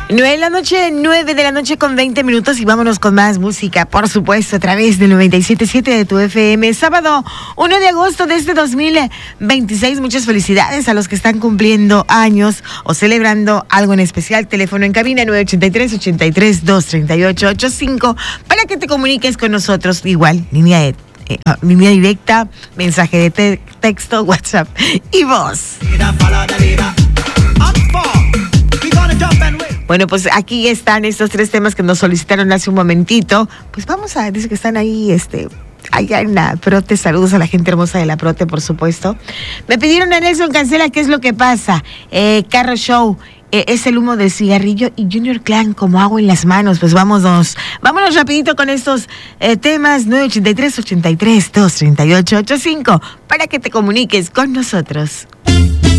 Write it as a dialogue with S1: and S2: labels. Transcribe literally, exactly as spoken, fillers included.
S1: Nueve de la noche, nueve de la noche con veinte minutos y vámonos con más música, por supuesto, a través del noventa y siete punto siete de tu F M. Sábado uno de agosto de este dos mil veintiséis. Muchas felicidades a los que están cumpliendo años o celebrando algo en especial. Teléfono en cabina nueve ocho tres, ocho tres, dos tres ocho ocho cinco para que te comuniques con nosotros. Igual, línea de Eh, línea directa, mensaje de te- texto, WhatsApp y voz. Bueno, pues aquí están estos tres temas que nos solicitaron hace un momentito. Pues vamos a, dice que están ahí, este, allá en la Prote. Saludos a la gente hermosa de la Prote, por supuesto. Me pidieron a Nelson Cancela, ¿qué es lo que pasa? Eh, Carro Show. Eh, es el humo del cigarrillo y Junior Clan como agua en las manos. Pues vámonos, vámonos rapidito con estos eh, temas. Nueve ocho tres, ocho tres, dos tres ocho ocho cinco para que te comuniques con nosotros.